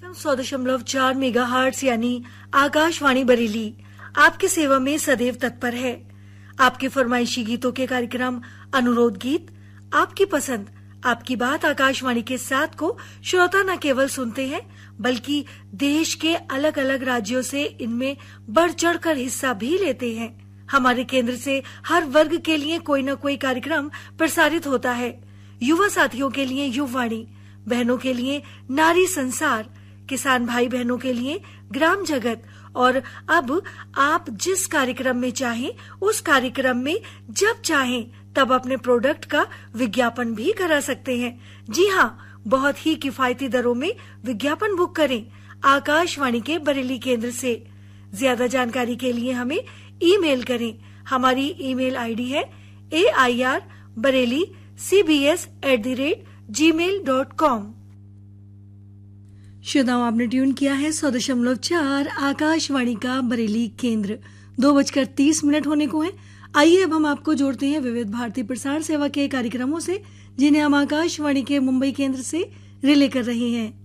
100.4 megahertz यानी आकाशवाणी बरेली आपकी सेवा में सदैव तत्पर है। आपके फरमाइशी गीतों के कार्यक्रम अनुरोध गीत, आपकी पसंद, आपकी बात आकाशवाणी के साथ को श्रोता न केवल सुनते हैं बल्कि देश के अलग अलग राज्यों से इनमें बढ़ चढ़ कर हिस्सा भी लेते हैं। हमारे केंद्र से हर वर्ग के लिए कोई न कोई कार्यक्रम प्रसारित होता है। युवा साथियों के लिए युववाणी, बहनों के लिए नारी संसार, किसान भाई बहनों के लिए ग्राम जगत और अब आप जिस कार्यक्रम में चाहें उस कार्यक्रम में जब चाहें तब अपने प्रोडक्ट का विज्ञापन भी करा सकते हैं। जी हाँ, बहुत ही किफायती दरों में विज्ञापन बुक करें आकाशवाणी के बरेली केंद्र से। ज्यादा जानकारी के लिए हमें ईमेल करें। हमारी ईमेल आईडी है airbareli@cbs@gmail.com। श्रोताओं, आपने ट्यून किया है 100.4 आकाशवाणी का बरेली केंद्र। 2:30 होने को है। आइए अब हम आपको जोड़ते हैं विविध भारती प्रसार सेवा के कार्यक्रमों से, जिन्हें हम आकाशवाणी के मुंबई केंद्र से रिले कर रहे हैं।